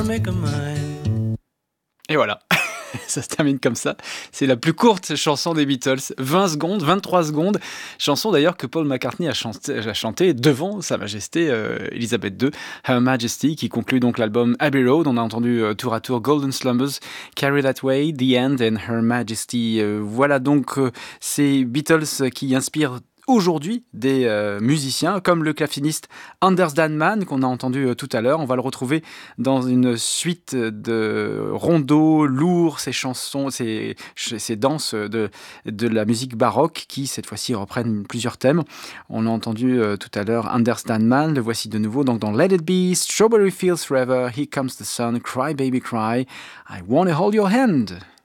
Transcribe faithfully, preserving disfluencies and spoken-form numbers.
Make a mine. Et voilà, ça se termine comme ça. C'est la plus courte chanson des Beatles, vingt secondes, vingt-trois secondes. Chanson d'ailleurs que Paul McCartney a chanté, a chanté devant Sa Majesté euh, Elisabeth deux, Her Majesty, qui conclut donc l'album Abbey Road. On a entendu euh, tour à tour Golden Slumbers, Carry That Way, The End and Her Majesty. Euh, voilà donc euh, ces Beatles qui inspirent aujourd'hui des euh, musiciens comme le claveciniste Anders Dahlman qu'on a entendu euh, tout à l'heure. On va le retrouver dans une suite de rondeaux lourds, ces chansons, ces, ces danses de, de la musique baroque qui cette fois-ci reprennent plusieurs thèmes. On a entendu euh, tout à l'heure Anders Dahlman, le voici de nouveau donc dans Let It Be, Strawberry Fields Forever, Here Comes the Sun, Cry Baby Cry, I Wanna Hold Your Hand.